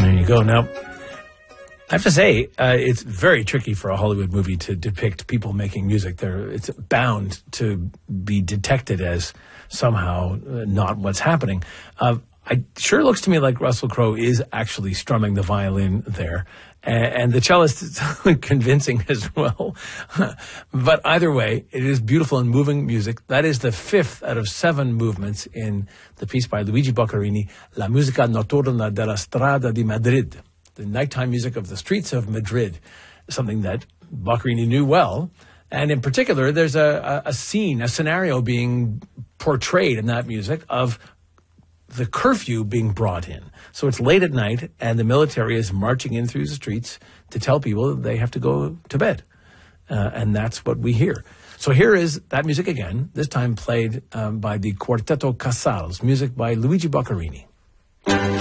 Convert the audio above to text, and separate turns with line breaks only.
There you go. Now, I have to say, it's very tricky for a Hollywood movie to depict people making music. It's bound to be detected as somehow not what's happening. It sure looks to me like Russell Crowe is actually strumming the violin there. And the cellist is convincing as well. But either way, it is beautiful and moving music. That is the 5th out of 7 movements in the piece by Luigi Boccherini, La musica notturna della strada di Madrid, the nighttime music of the streets of Madrid, something that Boccherini knew well. And in particular, there's a scenario being portrayed in that music of the curfew being brought in. So it's late at night, and the military is marching in through the streets to tell people they have to go to bed. And that's what we hear. So here is that music again, this time played by the Quartetto Casals, music by Luigi Boccherini.